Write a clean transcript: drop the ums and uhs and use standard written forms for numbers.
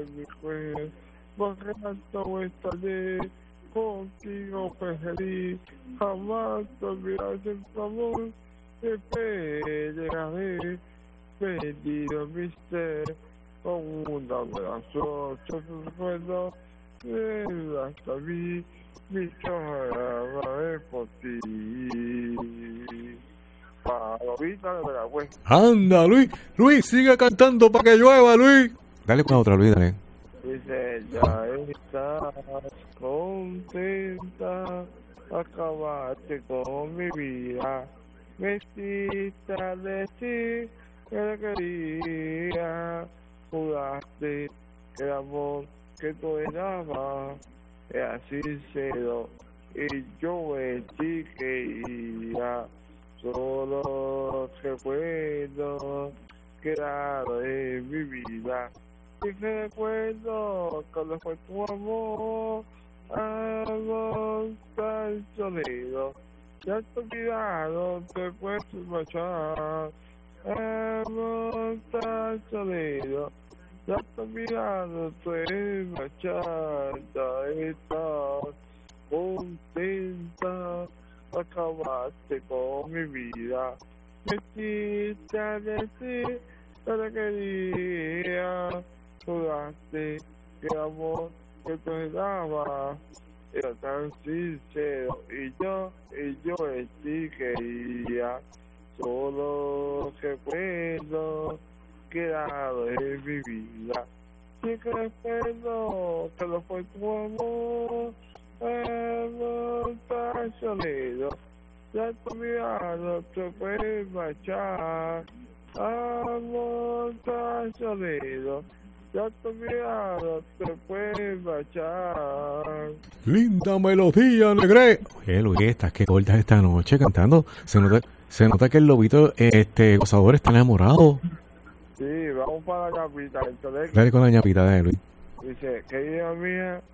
mi juez, borracho estaré, contigo fue feliz, jamás te olvidarás el amor, te pelearé, perdido mi ser, con una oración, yo recuerdo, hasta mi lloraré por ti. Palomita de Veragüez. Anda, Luis, sigue cantando para que llueva, Luis. Dale con otra, Luis, dale. Dice, ya estás contenta, acabaste con mi vida, me hiciste decir que la quería, juraste que el amor que tú dabas era sincero y yo en ti quería, solo recuerdo quedado en mi vida. Y recuerdo cuando fue tu amor, amor tan sonido, ya te olvidado, te puedes marchar, amor tan sonido, ya te olvidado, te puedes marchar, ya estás contenta, acabaste con mi vida, me hiciste decir que la quería, juraste que el amor que te daba era tan sincero y yo en ti quería, solo recuerdo quedado en mi vida, y que recuerdo que no fue tu amor, amor tan sonido, ya te olvidado, te puedes marchar, amor tan sonido, ya te olvidado, te puedes marchar. Linda melodía, Negre. Oye, Luis, estás que cortas esta noche cantando. Se nota que el lobito, gozador está enamorado. Sí, vamos para la capital. Entonces, Dale con la ñapita de Luis. dice, querida mía,